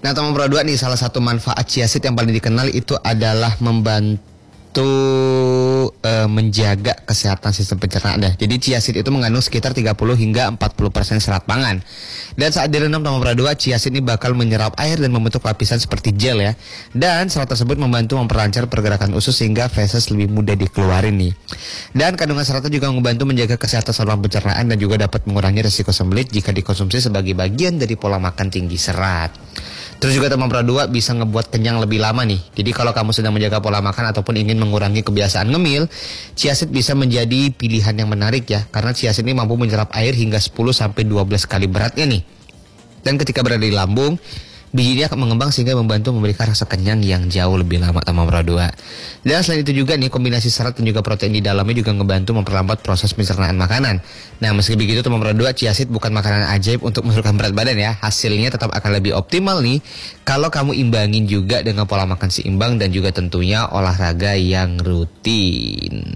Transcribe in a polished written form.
Nah, teman Pro 2 nih, salah satu manfaat chia seed yang paling dikenal itu adalah membantu menjaga kesehatan sistem pencernaan ya. Jadi chia seed itu mengandung sekitar 30 hingga 40% serat pangan. Dan saat direndam teman Pro 2, chia seed ini bakal menyerap air dan membentuk lapisan seperti gel ya. Dan serat tersebut membantu memperlancar pergerakan usus sehingga feses lebih mudah dikeluarin nih. Dan kandungan seratnya juga membantu menjaga kesehatan saluran pencernaan dan juga dapat mengurangi risiko sembelit jika dikonsumsi sebagai bagian dari pola makan tinggi serat. Terus juga teman Pro 2 bisa ngebuat kenyang lebih lama nih. Jadi kalau kamu sedang menjaga pola makan ataupun ingin mengurangi kebiasaan ngemil, chia seed bisa menjadi pilihan yang menarik ya. Karena chia seed ini mampu menyerap air hingga 10-12 kali beratnya nih. Dan ketika berada di lambung, bijinya akan mengembang sehingga membantu memberikan rasa kenyang yang jauh lebih lama teman Pro 2. Dan selain itu juga nih, kombinasi serat dan juga protein di dalamnya juga ngebantu memperlambat proses pencernaan makanan. Nah, meski begitu teman Pro 2, chia seed bukan makanan ajaib untuk menurunkan berat badan ya. Hasilnya tetap akan lebih optimal nih kalau kamu imbangin juga dengan pola makan seimbang dan juga tentunya olahraga yang rutin.